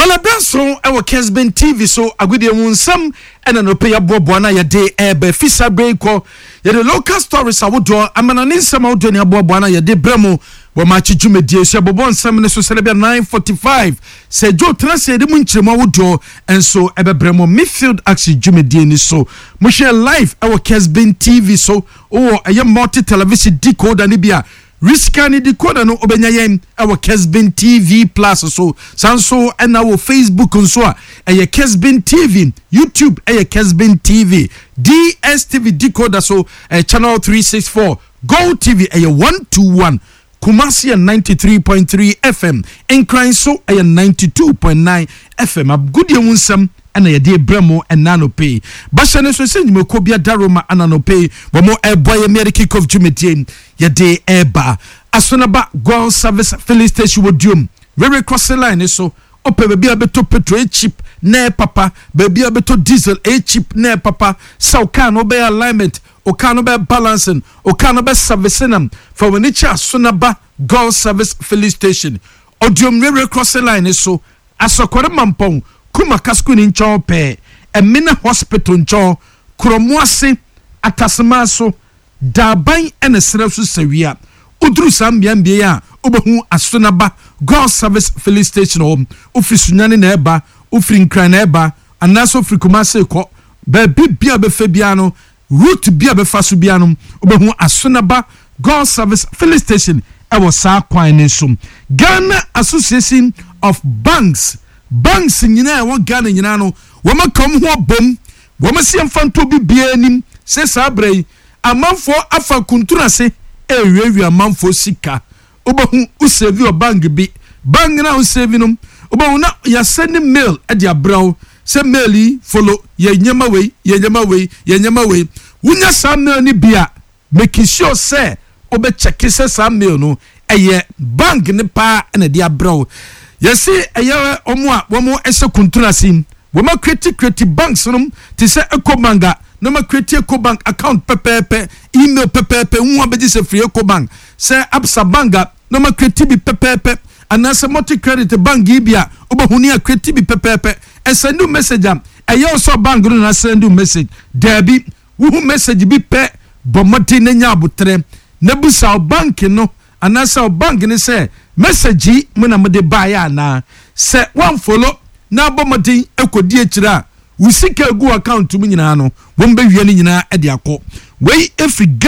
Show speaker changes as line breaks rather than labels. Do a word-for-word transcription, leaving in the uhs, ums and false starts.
Wala branso ewo Kesben T V so agudie mu nsam ena no pay abobo na ye de ebe fisa breako ye de local stories awodo amana ne nsam awodo ne abobo na ye de bremo wo ma chijumedie so abobo nsam ne so selebia nine forty-five se jo transe de mu nchirema awodo enso ebe bremo midfield action jumedie ni so mo share live ewo Kesben T V so o eye multi television decoder ni bia Riskani decoder no obenya yen ewo Kesben T V plus so sanso ena wo Facebook nso a eye Kesben T V, YouTube eye Kesben T V, D S T V decoder so uh, channel three sixty-four, Go T V eye one twenty-one, Kumasi ninety-three point three F M, Enkran so eye ninety-two point nine F M. Abgudie wunsam ana ye de bremo enano pay basha ne so senjime ko bia daroma anano pay bo mo e boy American kick off jumedie ye de eba asonaba Gold Service Filling Station wodium very cross line so ope bia beto petrol cheap na papa bia beto diesel e cheap na papa so can no be alignment o can no be balancing o can no be servicing for when it asonaba Gold Service Filling Station odium very cross line so asokore mampong Kuma kasku ni nchon pe Emina hospital nchon Kromuase atasemaso Daban ene serefsu sewia Udru sambia mbia Ubehu asonaba Gold Service Filling Station home Ufri sunyani na eba Ufri nkra na eba Anaso ufri kumase ko Bebi bia befe biano Route bia befasu biano Ubehu asonaba Gold Service Filling Station Ewa saa kwa enesum Ghana Association of Banks Banks nyina won Ghana nyina no woma kom ho bom woma siamfanto bibia nim se sabrei amanfo afa kuntura se ewiwi amanfo sika obahu usevi o bank bi bank na usevi no obahu na ya send mail e dia braw se maili follow ye nyama we ye nyama we ye nyama we wunya sa mail ni bia make sure say obe check se sa mail no eye bank ne pa na dia braw Yesi eye omo a womo ese kuntura sim woma create create banks num ti se Ecobank no ma create Ecobank account pepepe email pepepe nwa beji se free Ecobank se Absa Bank no ma create bi pepepe anase multi credit bank bia obahuni a create bi pepepe e send you message am eye oso bank no na send you message debi wo message bi pe bomoti na nya abotre na busa bank no anase bank ni se message muna mede baya na se one follow na bomodin ekodi akira usika gu account mu nyina no won be wie ni nyina e de akọ we every